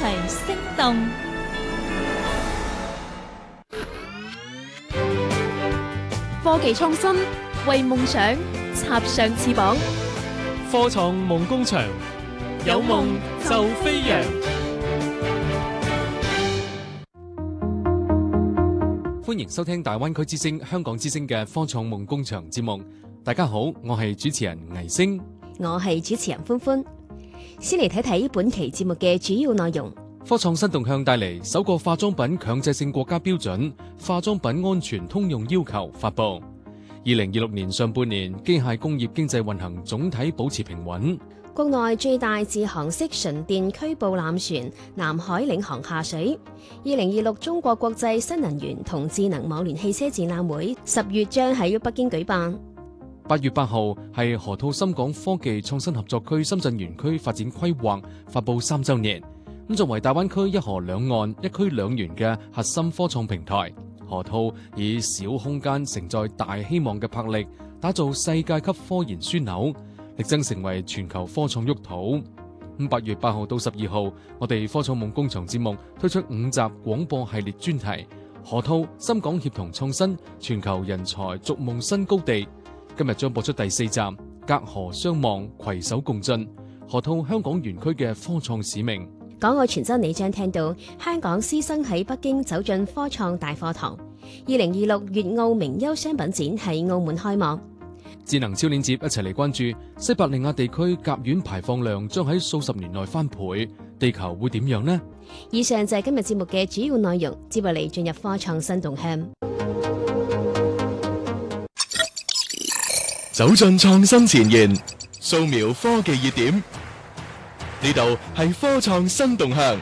齊聲動。 科技創新，為夢想插上翅膀。 科創夢工場，有夢就飛揚。歡迎收聽大灣區之聲、香港之聲嘅科創夢工場節目。大家好，我係主持人倪星， 我係主持人歡歡。先嚟睇睇本期節目嘅主要內容。 科創新動向帶嚟首個化妝品強制性國家標準化妝品安全通用要求發布。2026年上半年機械工業經濟運行總體保持平穩。 國內最大自航式純電驅捕艦船南海領航下水。2026中國國際新能源同智能網聯汽車展覽會10月將喺北京舉辦。 8月8號係河套深港科技創新合作區深圳園區發展規劃發布3週年。咁作為大灣區一河兩岸一區兩園嘅核心科創平台，河套以小空間承載大希望嘅魄力，打造世界級科研樞紐，力爭成為全球科創沃土。8月8號到12號，我哋科創夢工場節目推出5集廣播系列專題，河套深港協同創新，全球人才逐夢新高地。今日將播出第4集，隔河相望，攜手共進，河套香港園區嘅科創使命。 港澳傳真你將聽到香港師生喺北京走進科創大課堂。2026粵澳名優商品展喺澳門開幕。 智能超鏈接一齊嚟關注西伯利亞地區甲烷排放量將喺數十年內翻倍，地球會點樣呢？ 以上就係今日節目嘅主要內容，接落嚟進入科創新動向。 走進創新前沿，掃描科技熱點。呢度係科創新動向。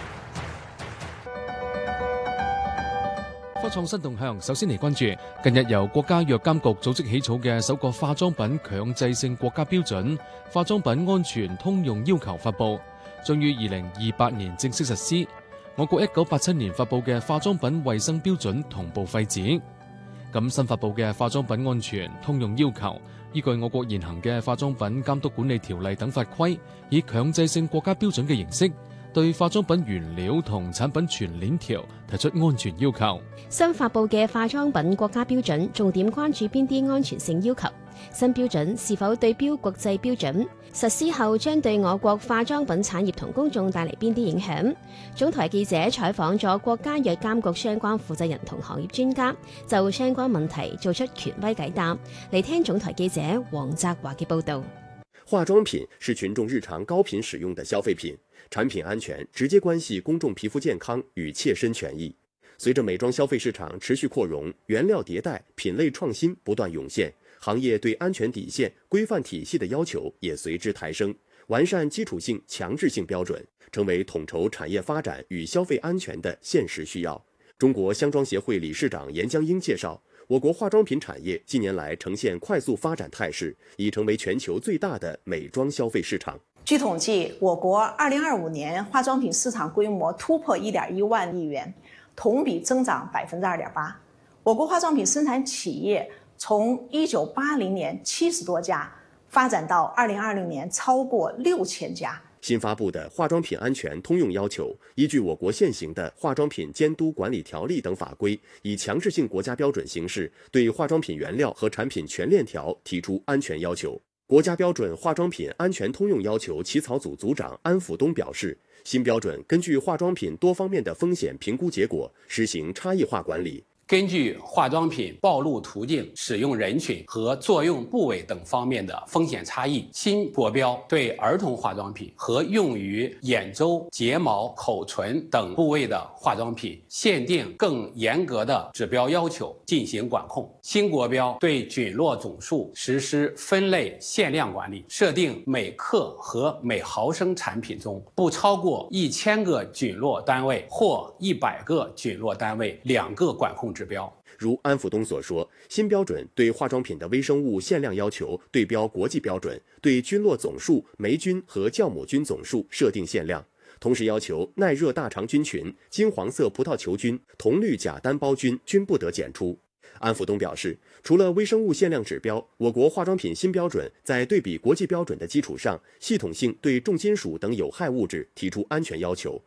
科創新動向，首先嚟關注近日由國家藥監局組織起草嘅首個化妝品強制性國家標準化妝品安全通用要求發布，將於2028年正式實施。我國1987年發布嘅化妝品衛生標準同步廢止。咁新發布嘅化妝品安全通用要求，依據我國現行嘅化妝品監督管理條例等法規，以強制性國家標準嘅形式，對化妝品原料同產品全鏈條提出安全要求。 新發布嘅化妝品國家標準重點關注邊啲安全性要求？新標準是否對標國際標準？實施後將對我國化妝品產業同公眾帶嚟邊啲影響？總台記者採訪咗國家藥監局相關負責人同行業專家，就相關問題做出權威解答。嚟聽總台記者黃澤華嘅報道。 化妝品是群眾日常高頻使用的消費品，產品安全直接關係公眾皮膚健康與切身權益。隨着美妝消費市場持續擴容，原料迭代、品類創新不斷湧現，行業對安全底線、規範體系的要求也隨之抬升，完善基礎性、強制性標準，成為統籌產業發展與消費安全的現實需要。中國香妝協會理事長嚴江英介紹，我國化妝品產業近年來呈現快速發展態勢，已成為全球最大的美妝消費市場。 據統計，我國2025年化妝品市場規模突破1.1萬億元，同比增長2.8%。我國化妝品生產企業從1980年70多家發展到2020年超過6000家。 新發布的化妝品安全通用要求，依據我國現行的化妝品監督管理條例等法規，以強制性國家標準形式，對化妝品原料和產品全鏈條提出安全要求。國家標準化妝品安全通用要求起草組組長安輔東表示，新標準根據化妝品多方面的風險評估結果，實行差異化管理。 根據化妝品暴露途徑、使用人群和作用部位等方面的風險差異，新國標對兒童化妝品和用於眼周、睫毛、口唇等部位的化妝品限定更嚴格的指標要求進行管控。新國標對菌落總數實施分類限量管理，設定每克和每毫升產品中不超過1000個菌落單位或100個菌落單位2個管控指標。 如安輔東所說，新標準對化妝品的微生物限量要求對標國際標準，對菌落總數、霉菌和酵母菌總數設定限量，同時要求耐熱大腸菌群、金黃色葡萄球菌、銅綠假單胞菌均不得檢出。安輔東表示，除了微生物限量指標，我國化妝品新標準在對比國際標準的基礎上，系統性對重金屬等有害物質提出安全要求，